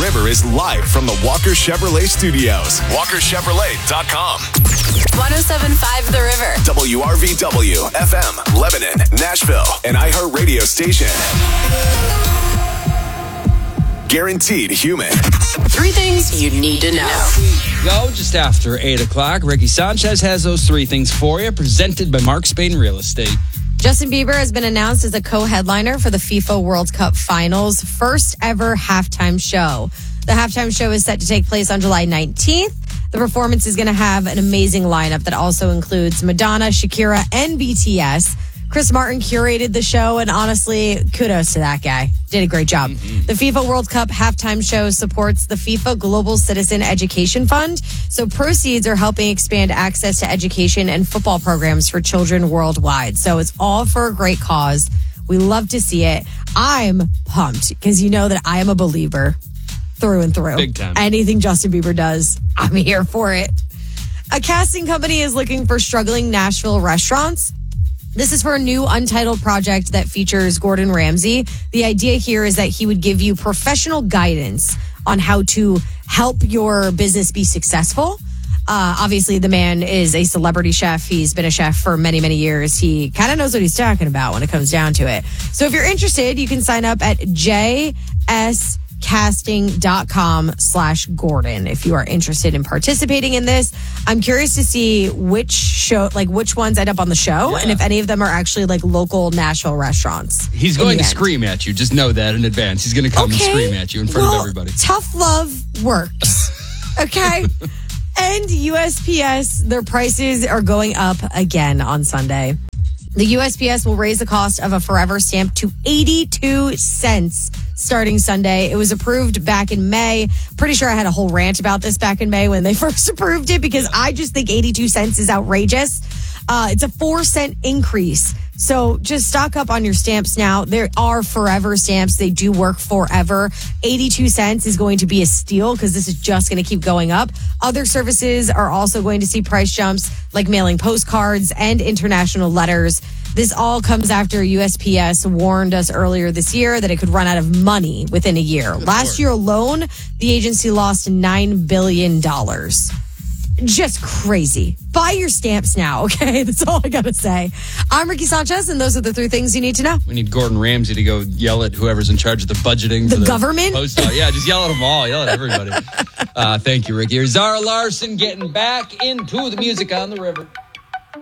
River is live from the Walker Chevrolet Studios. WalkerChevrolet.com. 107.5 The River. WRVW, FM, Lebanon, Nashville, and iHeartRadio station. Guaranteed human. 3 things you need to know. Go just after 8 o'clock. Ricky Sanchez has those 3 things for you, presented by Mark Spain Real Estate. Justin Bieber has been announced as a co-headliner for the FIFA World Cup Finals' first ever halftime show. The halftime show is set to take place on July 19th. The performance is going to have an amazing lineup that also includes Madonna, Shakira, and BTS. Chris Martin curated the show, and honestly, kudos to that guy. Did a great job. The FIFA World Cup halftime show supports the FIFA Global Citizen Education Fund. So proceeds are helping expand access to education and football programs for children worldwide. So it's all for a great cause. We love to see it. I'm pumped because you know that I am a believer through and through. Big time. Anything Justin Bieber does, I'm here for it. A casting company is looking for struggling Nashville restaurants. This is for a new untitled project that features Gordon Ramsay. The idea here is that he would give you professional guidance on how to help your business be successful. Obviously, the man is a celebrity chef. He's been a chef for many, many years. He kind of knows what he's talking about when it comes down to it. So if you're interested, you can sign up at jscasting.com/Gordon if you are interested in participating in this. I'm curious to see which ones end up on the show and if any of them are actually like local Nashville restaurants. He's going to scream at you. Just know that in advance. He's going to come and scream at you in front of everybody. Tough love works. Okay. And USPS, their prices are going up again on Sunday. The USPS will raise the cost of a forever stamp to 82 cents starting Sunday. It was approved back in May. Pretty sure I had a whole rant about this back in May when they first approved it because I just think 82 cents is outrageous. It's a 4-cent increase. So just stock up on your stamps now. There are forever stamps. They do work forever. 82 cents is going to be a steal because this is just going to keep going up. Other services are also going to see price jumps like mailing postcards and international letters. This all comes after USPS warned us earlier this year that it could run out of money within a year. Last year alone, the agency lost $9 billion. Just crazy. Buy your stamps now, okay? That's all I got to say. I'm Ricky Sanchez, and those are the 3 things you need to know. We need Gordon Ramsay to go yell at whoever's in charge of the budgeting. The government? Yeah, just yell at them all. Yell at everybody. Thank you, Ricky. Here's Zara Larson getting back into the music on the river.